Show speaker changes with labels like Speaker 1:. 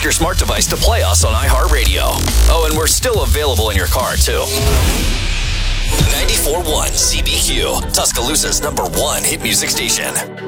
Speaker 1: your smart device to play us on iHeartRadio. Oh, and we're still available in your car, too. 94.1 CBQ, Tuscaloosa's #1 hit music station.